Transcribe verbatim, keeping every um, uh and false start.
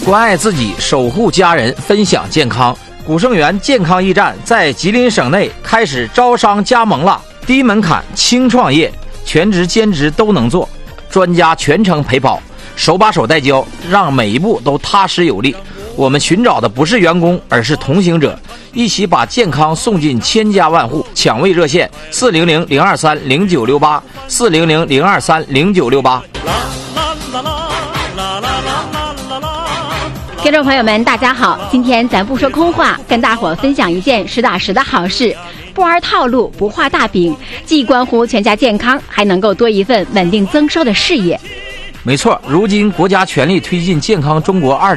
关爱自己，守护家人，分享健康。古盛源健康驿站在吉林省内开始招商加盟了，低门槛轻创业，全职兼职都能做，专家全程陪跑，手把手带教，让每一步都踏实有力。我们寻找的不是员工，而是同行者，一起把健康送进千家万户。抢位热线：四零零零二三零九六八，四零零零二三零九六八。 听众朋友们，大家好，今天咱不说空话，跟大伙分享一件实打实的好事。不玩套路，不画大饼，既关乎全家健康，还能够多一份稳定增收的事业。 没错，如今国家全力推进健康中国二